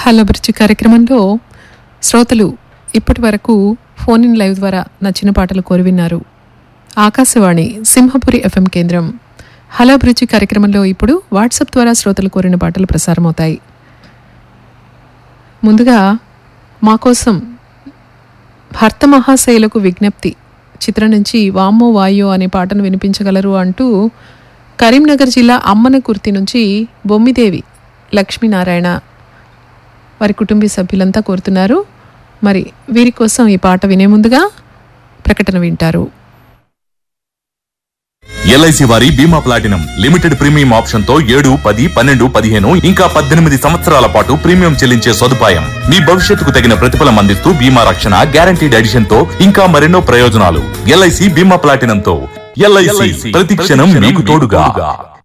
Hello bridge కార్యక్రమంలో శ్రోతలు ఇప్పటి వరకు ఫోన్ ఇన్ లైవ్ ద్వారా నచ్చిన పాటలు కోరి విన్నారు. ఆకాశవాణి సింహపురి ఎఫ్ఎం కేంద్రం. హలో బ్రిడ్జి కార్యక్రమంలో ఇప్పుడు వాట్సాప్ ద్వారా శ్రోతలు కోరిన పాటలు ప్రసారమవుతాయి. ముందుగా మా కోసం భర్త మహాశైలకు విజ్ఞప్తి చిత్రం నుంచి వామ్మో వాయో అనే పాటను వినిపించగలరు అంటూ కరీంనగర్ జిల్లా అమ్మనకుర్తి నుంచి బొమ్మిదేవి లక్ష్మీనారాయణ వారి కుటుంబ సభ్యులంతా కోరుతున్నారు. మరి వీరి కోసం ఈ పాట వినే ముందుగా ప్రకటన వింటారు. ఎల్ఐసి వారి బీమా ప్లాటినం లిమిటెడ్ ప్రీమియం ఆప్షన్ తో 7, 10, 12, 15 ఇంకా 18 సంవత్సరాల పాటు ప్రీమియం చెల్లించే సదుపాయం. మీ భవిష్యత్తుకు తగిన ప్రతిఫలం అందిస్తూ బీమా రక్షణ, గ్యారంటీడ్ ఎడిషన్ తో ఇంకా మరెన్నో ప్రయోజనాలు. ఎల్ఐసి బీమా ప్లాటినం తో ఎల్ఐసి ప్రతి క్షణం మీకు తోడుగా.